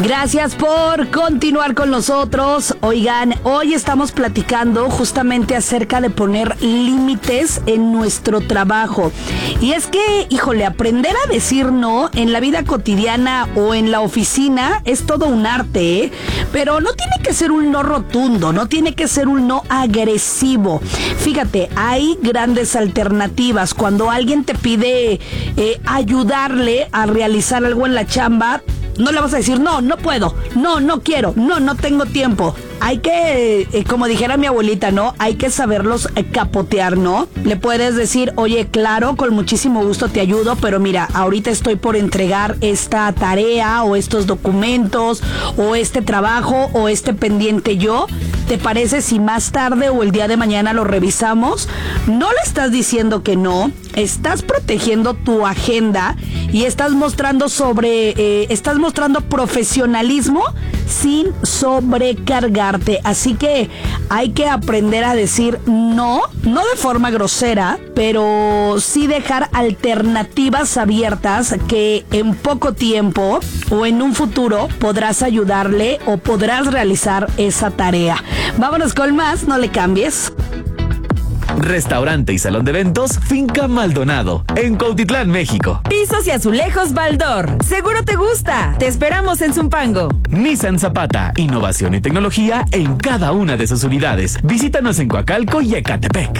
Gracias por continuar con nosotros. Oigan, hoy estamos platicando justamente acerca de poner límites en nuestro trabajo. Y es que, híjole, aprender a decir no en la vida cotidiana o en la oficina es todo un arte, ¿eh? Pero no tiene que ser un no rotundo, no tiene que ser un no agresivo. Fíjate, hay grandes alternativas. Cuando alguien te pide ayudarle a realizar algo en la chamba, no le vas a decir, no puedo, no quiero, no tengo tiempo. Hay que, como dijera mi abuelita, ¿no? Hay que saberlos capotear, ¿no? Le puedes decir, oye, claro, con muchísimo gusto te ayudo, pero mira, ahorita estoy por entregar esta tarea o estos documentos o este trabajo o este pendiente yo. ¿Te parece si más tarde o el día de mañana lo revisamos? No le estás diciendo que no, estás protegiendo tu agenda y estás mostrando profesionalismo sin sobrecargarte. Así que hay que aprender a decir no de forma grosera, pero sí dejar alternativas abiertas que en poco tiempo o en un futuro podrás ayudarle o podrás realizar esa tarea. Vámonos con más, no le cambies. Restaurante y salón de eventos Finca Maldonado, en Cuautitlán, México. Pisos y azulejos Baldor. Seguro te gusta. Te esperamos en Zumpango. Nissan Zapata, innovación y tecnología en cada una de sus unidades. Visítanos en Coacalco y Ecatepec.